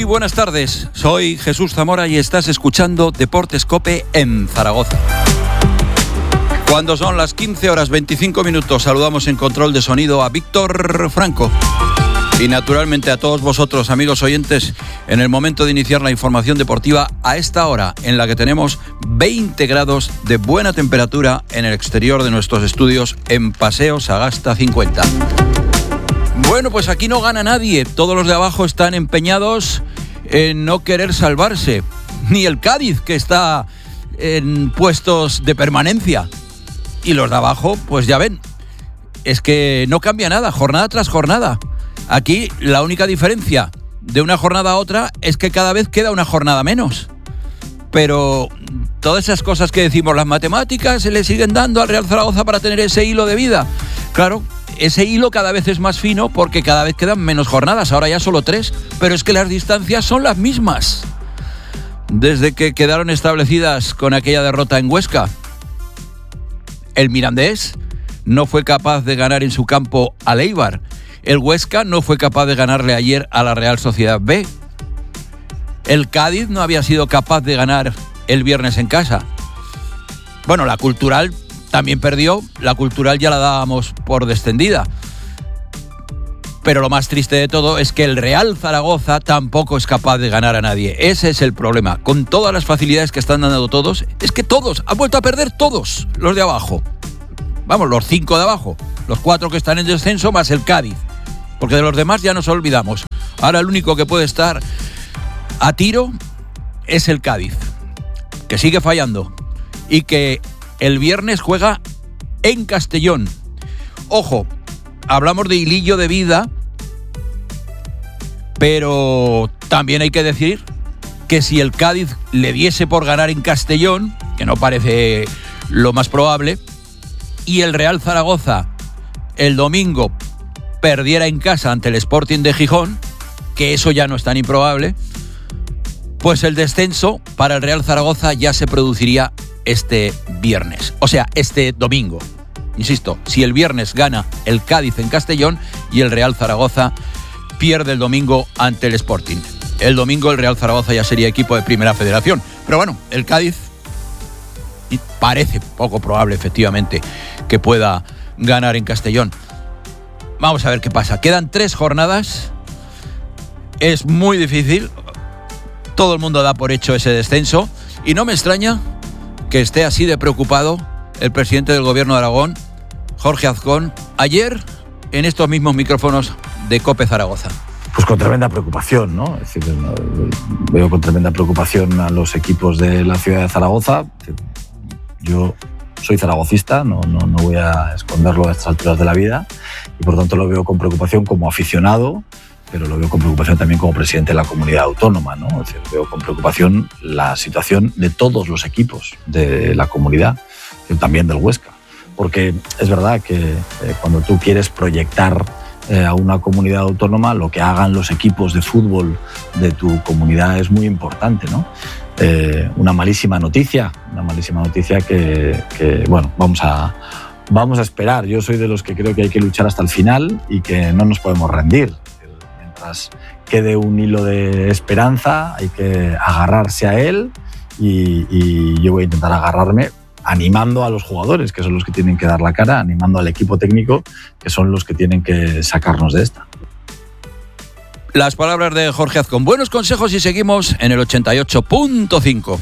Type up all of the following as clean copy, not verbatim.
buenas tardes. Soy Jesús Zamora y estás escuchando Deportes COPE en Zaragoza. Cuando son las 15:25, saludamos en control de sonido a Víctor Franco. Y naturalmente a todos vosotros, amigos oyentes, en el momento de iniciar la información deportiva a esta hora en la que tenemos 20 grados de buena temperatura en el exterior de nuestros estudios en Paseo Sagasta 50. Bueno, pues aquí no gana nadie. Todos los de abajo están empeñados en no querer salvarse. Ni el Cádiz, que está en puestos de permanencia. Y los de abajo, pues ya ven, es que no cambia nada, jornada tras jornada. Aquí la única diferencia de una jornada a otra es que cada vez queda una jornada menos. Pero todas esas cosas que decimos, las matemáticas se le siguen dando al Real Zaragoza para tener ese hilo de vida. Claro, ese hilo cada vez es más fino porque cada vez quedan menos jornadas, ahora ya solo 3, pero es que las distancias son las mismas. Desde que quedaron establecidas con aquella derrota en Huesca, el Mirandés no fue capaz de ganar en su campo al Eibar. El Huesca no fue capaz de ganarle ayer a la Real Sociedad B. El Cádiz no había sido capaz de ganar el viernes en casa. Bueno, la Cultural también perdió. La Cultural ya la dábamos por descendida. Pero lo más triste de todo es que el Real Zaragoza tampoco es capaz de ganar a nadie. Ese es el problema. Con todas las facilidades que están dando todos, es que todos, han vuelto a perder todos los de abajo. Vamos, los 5 de abajo. Los 4 que están en descenso más el Cádiz. Porque de los demás ya nos olvidamos. Ahora el único que puede estar a tiro es el Cádiz, que sigue fallando y que el viernes juega en Castellón. Ojo, hablamos de hilillo de vida, pero también hay que decir que si el Cádiz le diese por ganar en Castellón, que no parece lo más probable, y el Real Zaragoza el domingo perdiera en casa ante el Sporting de Gijón, que eso ya no es tan improbable, pues el descenso para el Real Zaragoza ya se produciría este viernes, o sea, este domingo. Insisto, si el viernes gana el Cádiz en Castellón y el Real Zaragoza pierde el domingo ante el Sporting. El domingo el Real Zaragoza ya sería equipo de Primera Federación. Pero bueno, el Cádiz parece poco probable, efectivamente, que pueda ganar en Castellón. Vamos a ver qué pasa. Quedan 3 jornadas. Es muy difícil. Todo el mundo da por hecho ese descenso. Y no me extraña que esté así de preocupado el presidente del Gobierno de Aragón, Jorge Azcón, ayer en estos mismos micrófonos de COPE Zaragoza. Pues con tremenda preocupación, ¿no? Es decir, veo con tremenda preocupación a los equipos de la ciudad de Zaragoza. Yo soy zaragocista, no voy a esconderlo a estas alturas de la vida, y por tanto lo veo con preocupación como aficionado, pero lo veo con preocupación también como presidente de la comunidad autónoma, ¿no? Es decir, veo con preocupación la situación de todos los equipos de la comunidad, también del Huesca, porque es verdad que cuando tú quieres proyectar a una comunidad autónoma, lo que hagan los equipos de fútbol de tu comunidad es muy importante, ¿no? Una malísima noticia que bueno, vamos a esperar. Yo soy de los que creo que hay que luchar hasta el final y que no nos podemos rendir. Mientras quede un hilo de esperanza, hay que agarrarse a él y yo voy a intentar agarrarme animando a los jugadores, que son los que tienen que dar la cara, animando al equipo técnico, que son los que tienen que sacarnos de esta. Las palabras de Jorge Azcón. Buenos consejos y seguimos en el 88.5.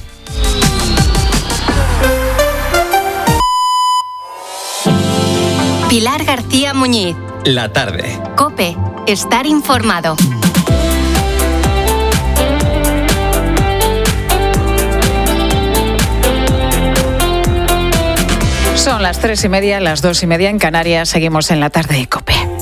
Pilar García Muñiz. La tarde. COPE. Estar informado. Son las 3:30, las 2:30 en Canarias. Seguimos en la tarde de COPE.